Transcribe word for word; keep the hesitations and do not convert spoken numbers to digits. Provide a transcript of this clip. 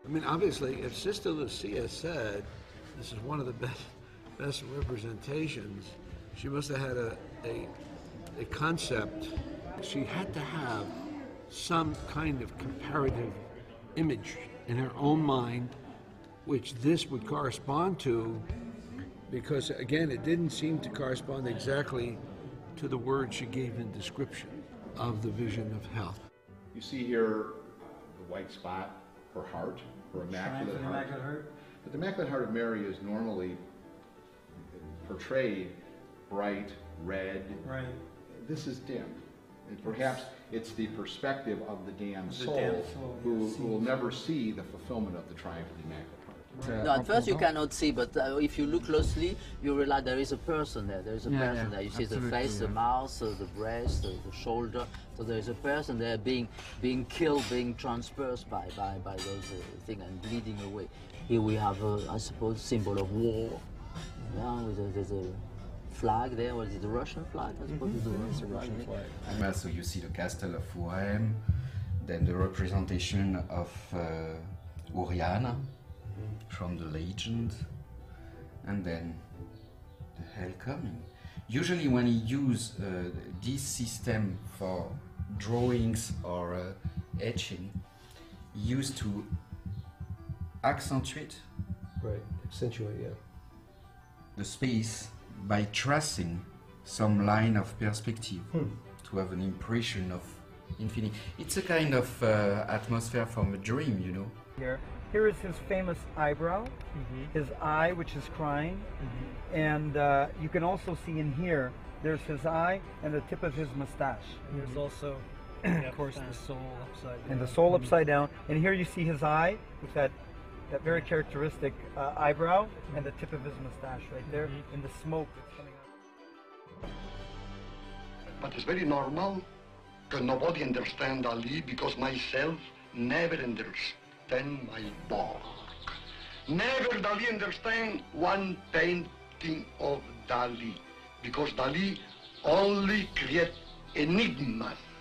I mean, obviously, if Sister Lucia said this is one of the best, best representations, she must have had a, a, a concept. She had to have some kind of comparative image in her own mind, which this would correspond to, because, again, it didn't seem to correspond exactly to the words she gave in description of the vision of health. You see here the white spot, her heart, her immaculate heart. Immaculate heart. But the Immaculate Heart of Mary is normally portrayed bright, red. Right. This is dim. And perhaps it's the perspective of the damned The soul, damned soul, who, yes. who will never see the fulfillment of the triumph of the Immaculate Heart. No, at first you cannot see, but uh, if you look closely, you realize there is a person there. There is a Yeah, person yeah, there. You see the absolutely, face, the yeah. mouth, uh, the breast, uh, the shoulder. So there is a person there being being killed, being transperced by by, by those uh, things and bleeding away. Here we have, uh, I suppose, symbol of war. Yeah, with a, there's a flag there. What is it? The Russian flag? I suppose Mm-hmm. it's the Russian flag. And also you see the castle of Warem, then the representation of uh, Oriana from the legend, and then the hell coming. Usually when you use uh, this system for drawings or uh, etching, you used to accentuate Right, accentuate, yeah. the space by tracing some line of perspective Hmm. to have an impression of infinity. It's a kind of uh, atmosphere from a dream, you know. Here, here is his famous eyebrow, his eye, which is crying, and uh, you can also see in here. There's his eye and the tip of his mustache. There's also, of course, the soul upside down. And the soul upside down. And here you see his eye with that that very characteristic uh, eyebrow and the tip of his mustache right there, and the smoke that's coming out. But it's very normal because nobody understands Dali because myself never understand my work. Never Dali understand one painting of Dali because Dali only create enigmas.